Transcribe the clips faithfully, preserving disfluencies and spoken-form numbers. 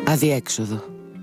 Αδιέξοδο.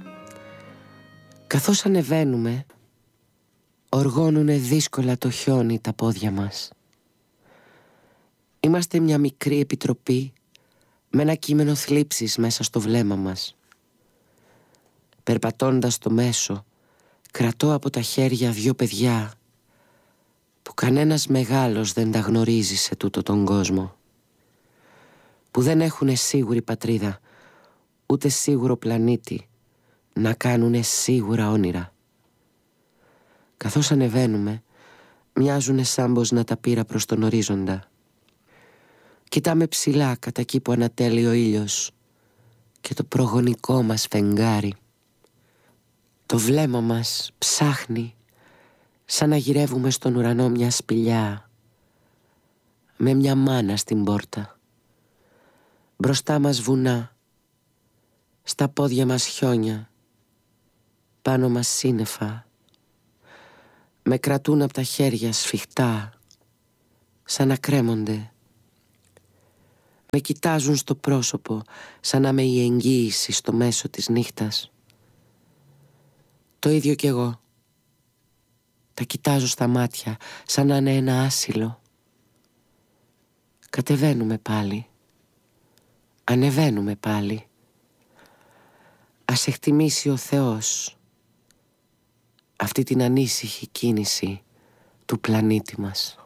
Καθώς ανεβαίνουμε, οργώνουνε δύσκολα το χιόνι τα πόδια μας. Είμαστε μια μικρή επιτροπή με ένα κείμενο θλίψης μέσα στο βλέμμα μας. Περπατώντας στο μέσο, κρατώ από τα χέρια δυο παιδιά που κανένας μεγάλος δεν τα γνωρίζει σε τούτο τον κόσμο, που δεν έχουνε σίγουρη πατρίδα, ούτε σίγουρο πλανήτη, να κάνουνε σίγουρα όνειρα. Καθώς ανεβαίνουμε, μοιάζουνε σάμπος να τα πήρα προς τον ορίζοντα. Κοιτάμε ψηλά κατά εκεί που ανατέλει ο ήλιος και το προγονικό μας φεγγάρι. Το βλέμμα μας ψάχνει σαν να γυρεύουμε στον ουρανό μια σπηλιά με μια μάνα στην πόρτα. Μπροστά μας βουνά, στα πόδια μας χιόνια, πάνω μας σύννεφα. Με κρατούν από τα χέρια σφιχτά, σαν να κρέμονται. Με κοιτάζουν στο πρόσωπο, σαν να είμαι η εγγύηση στο μέσο της νύχτας. Το ίδιο κι εγώ. Τα κοιτάζω στα μάτια, σαν να είναι ένα άσυλο. Κατεβαίνουμε πάλι. Ανεβαίνουμε πάλι. Ας εκτιμήσει ο Θεός αυτή την ανήσυχη κίνηση του πλανήτη μας.